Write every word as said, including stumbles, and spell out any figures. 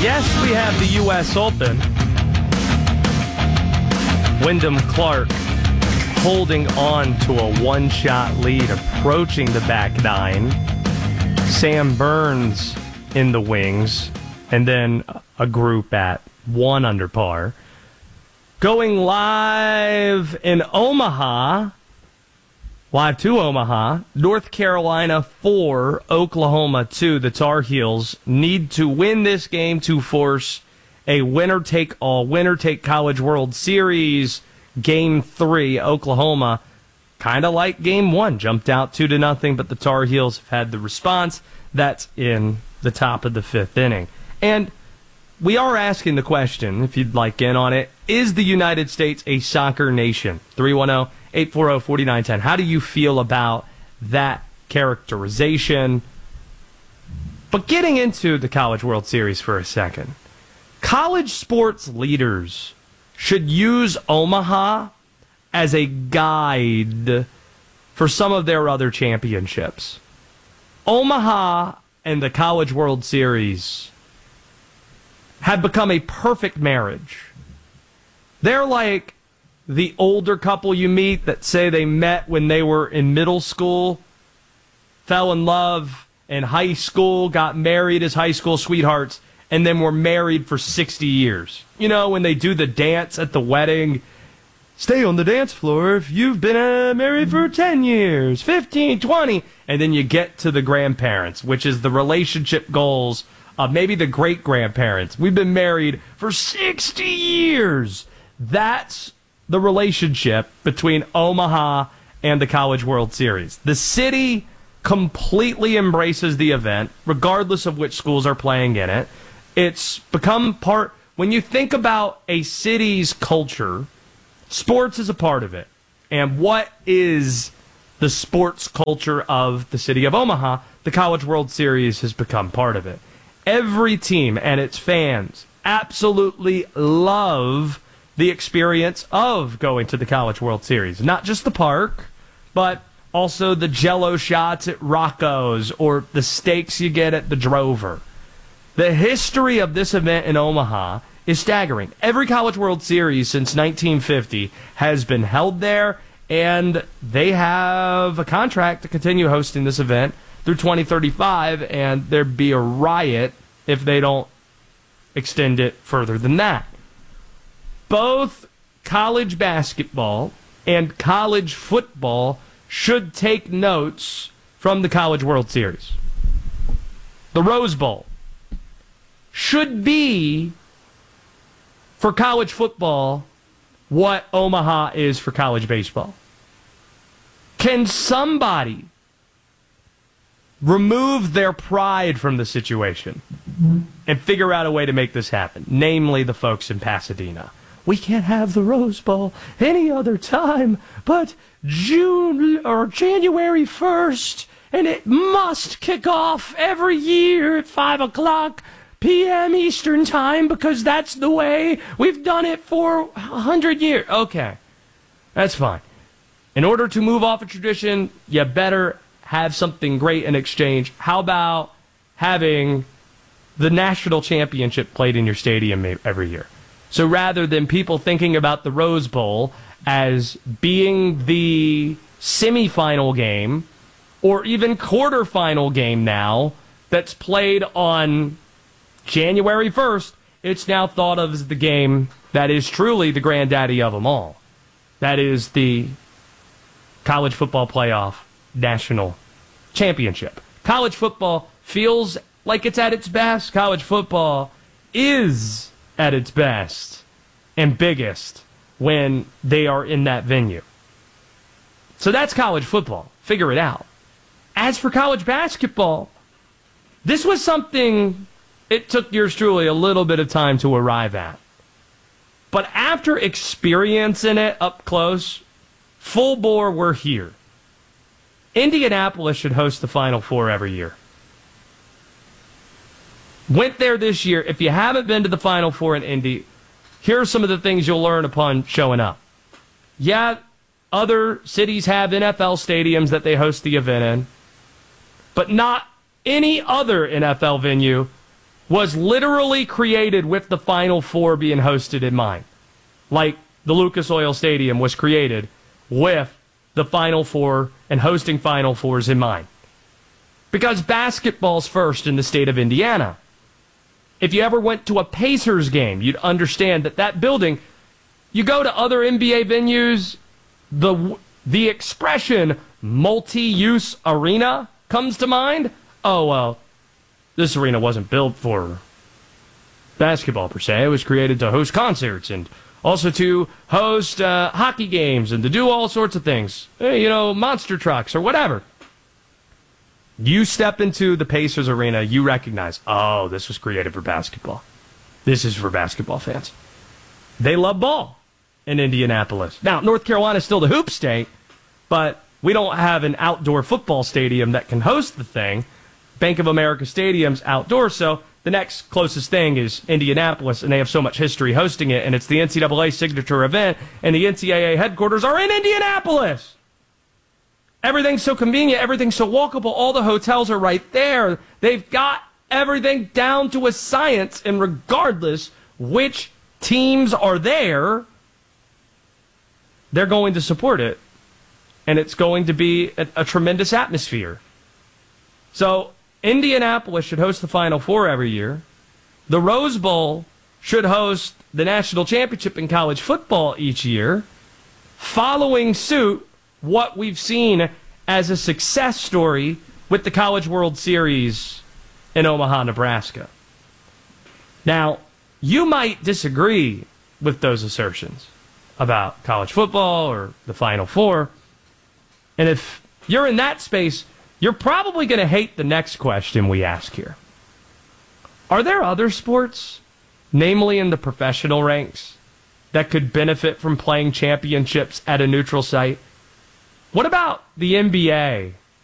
Yes, we have the U S Open. Wyndham Clark holding on to a one-shot lead, approaching the back nine. Sam Burns in the wings, and then a group at one under par. Going live in Omaha, live to Omaha, North Carolina four, Oklahoma two. The Tar Heels need to win this game to force a winner-take-all, winner-take College World Series. Game three, Oklahoma, kind of like game one, jumped out two to nothing, but the Tar Heels have had the response. That's in the top of the fifth inning. And we are asking the question, if you'd like in on it, is the United States a soccer nation? three one zero, eight four zero, four nine one zero. How do you feel about that characterization? But getting into the College World Series for a second, college sports leaders should use Omaha as a guide for some of their other championships. Omaha and the College World Series have become a perfect marriage. They're like the older couple you meet that say they met when they were in middle school, fell in love in high school, got married as high school sweethearts, and then were married for sixty years. You know, when they do the dance at the wedding, stay on the dance floor if you've been uh, married for ten years, fifteen, twenty, and then you get to the grandparents, which is the relationship goals of maybe the great-grandparents. We've been married for sixty years. That's the relationship between Omaha and the College World Series. The city completely embraces the event, regardless of which schools are playing in it. It's become part, when you think about a city's culture, sports is a part of it. And what is the sports culture of the city of Omaha? The College World Series has become part of it. Every team and its fans absolutely love the experience of going to the College World Series. Not just the park, but also the Jell-O shots at Rocco's or the steaks you get at the Drover. The history of this event in Omaha is staggering. Every College World Series since nineteen fifty has been held there, and they have a contract to continue hosting this event through twenty thirty-five, and there'd be a riot if they don't extend it further than that. Both college basketball and college football should take notes from the College World Series. The Rose Bowl should be, for college football, what Omaha is for college baseball. Can somebody remove their pride from the situation and figure out a way to make this happen? Namely, the folks in Pasadena. We can't have the Rose Bowl any other time but June or January first, and it must kick off every year at five o'clock p m Eastern Time because that's the way we've done it for a hundred years. Okay, that's fine. In order to move off a tradition, you better have something great in exchange. How about having the national championship played in your stadium every year? So rather than people thinking about the Rose Bowl as being the semifinal game or even quarterfinal game now that's played on January first, it's now thought of as the game that is truly the granddaddy of them all. That is the College Football Playoff National Championship. College football feels like it's at its best. College football is at its best and biggest when they are in that venue. So that's college football. Figure it out. As for college basketball, this was something it took yours truly a little bit of time to arrive at. But after experiencing it up close, full bore, we're here. Indianapolis should host the Final Four every year. Went there this year. If you haven't been to the Final Four in Indy, here are some of the things you'll learn upon showing up. Yeah, other cities have N F L stadiums that they host the event in, but not any other N F L venue was literally created with the Final Four being hosted in mind. Like the Lucas Oil Stadium was created with the Final Four and hosting Final Fours in mind. Because basketball's first in the state of Indiana. If you ever went to a Pacers game, you'd understand that that building, you go to other N B A venues, the the expression multi-use arena comes to mind. Oh, well, this arena wasn't built for basketball per se. It was created to host concerts and also to host uh, hockey games and to do all sorts of things. Hey, you know, monster trucks or whatever. You step into the Pacers arena, you recognize, oh, this was created for basketball. This is for basketball fans. They love ball in Indianapolis. Now, North Carolina is still the hoop state, but we don't have an outdoor football stadium that can host the thing. Bank of America Stadium's outdoor, so the next closest thing is Indianapolis, and they have so much history hosting it, and it's the N C double A signature event, and the N C double A headquarters are in Indianapolis. Everything's so convenient, everything's so walkable, all the hotels are right there. They've got everything down to a science, and regardless which teams are there, they're going to support it, and it's going to be a, a tremendous atmosphere. So Indianapolis should host the Final Four every year. The Rose Bowl should host the national championship in college football each year. Following suit, what we've seen as a success story with the College World Series in Omaha, Nebraska. Now, you might disagree with those assertions about college football or the Final Four. And if you're in that space, you're probably going to hate the next question we ask here. Are there other sports, namely in the professional ranks, that could benefit from playing championships at a neutral site? What about the N B A